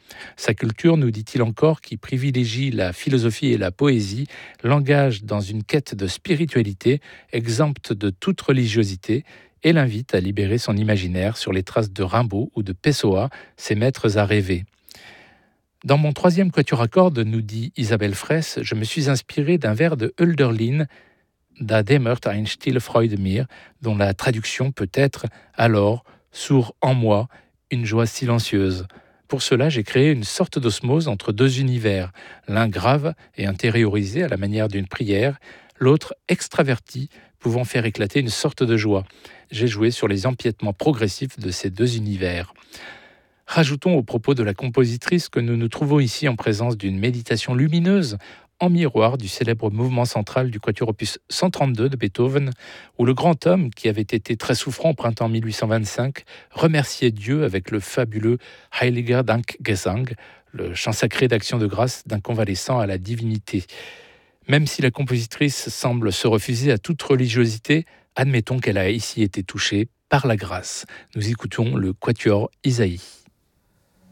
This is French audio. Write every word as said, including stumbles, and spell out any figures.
Sa culture, nous dit-il encore, qui privilégie la philosophie et la poésie, l'engage dans une quête de spiritualité exempte de toute religiosité et l'invite à libérer son imaginaire sur les traces de Rimbaud ou de Pessoa, ses maîtres à rêver. Dans mon troisième quatuor à cordes, nous dit Isabelle Fraisse, je me suis inspiré d'un vers de Hölderlin, Da dämmert ein stille Freude mir, dont la traduction peut être « Alors, sourd en moi, une joie silencieuse ». Pour cela, j'ai créé une sorte d'osmose entre deux univers, l'un grave et intériorisé à la manière d'une prière, l'autre extraverti, pouvant faire éclater une sorte de joie. J'ai joué sur les empiètements progressifs de ces deux univers. Rajoutons au propos de la compositrice que nous nous trouvons ici en présence d'une méditation lumineuse en miroir du célèbre mouvement central du quatuor opus cent trente-deux de Beethoven, où le grand homme, qui avait été très souffrant au printemps mille huit cent vingt-cinq, remerciait Dieu avec le fabuleux Heiliger Dankgesang, le chant sacré d'action de grâce d'un convalescent à la divinité. Même si la compositrice semble se refuser à toute religiosité, admettons qu'elle a ici été touchée par la grâce. Nous écoutons le quatuor Isaïe.